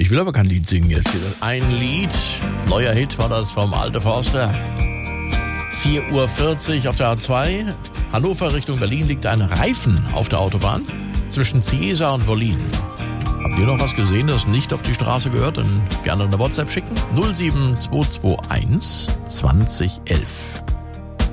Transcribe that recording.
Ich will aber kein Lied singen jetzt. Ein Lied, neuer Hit war das vom Alte Forster. 4:40 Uhr auf der A2. Hannover Richtung Berlin liegt ein Reifen auf der Autobahn zwischen Ciesa und Wollin. Habt ihr noch was gesehen, das nicht auf die Straße gehört? Dann gerne eine WhatsApp schicken. 07221 2011.